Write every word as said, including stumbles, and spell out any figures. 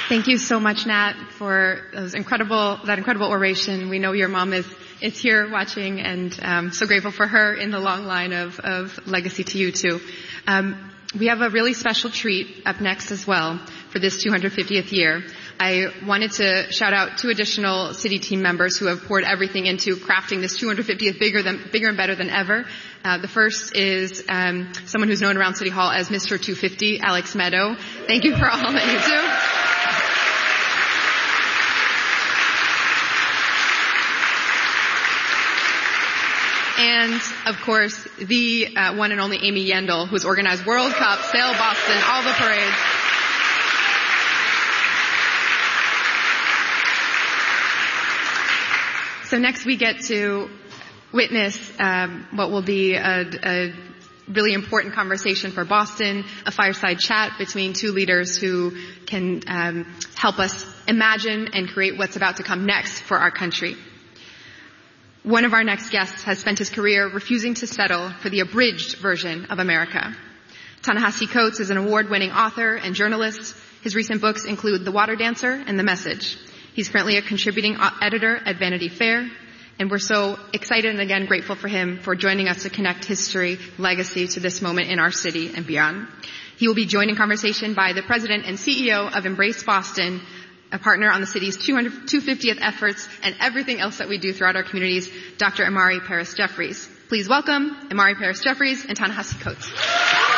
Thank you so much, Nat, for those incredible, that incredible oration. We know your mom is, is here watching, and um, so grateful for her in the long line of, of legacy to you too. Um, we have a really special treat up next as well for this two hundred fiftieth year. I wanted to shout out two additional city team members who have poured everything into crafting this two hundred fiftieth bigger than, bigger and better than ever. Uh, the first is um, someone who's known around City Hall as Mister two fifty, Alex Meadow. Thank you for all that you do. And, of course, the uh, one and only Amy Yendel, who's organized World Cup, Sail Boston, all the parades. So next we get to witness um, what will be a, a really important conversation for Boston, a fireside chat between two leaders who can um, help us imagine and create what's about to come next for our country. One of our next guests has spent his career refusing to settle for the abridged version of America. Ta-Nehisi Coates is an award-winning author and journalist. His recent books include The Water Dancer and The Message. He's currently a contributing editor at Vanity Fair, and we're so excited and again grateful for him for joining us to connect history, legacy to this moment in our city and beyond. He will be joined in conversation by the president and C E O of Embrace Boston, a partner on the city's two hundred fiftieth efforts and everything else that we do throughout our communities, Doctor Imari Paris Jeffries. Please welcome Imari Paris Jeffries and Ta-Nehisi Coates.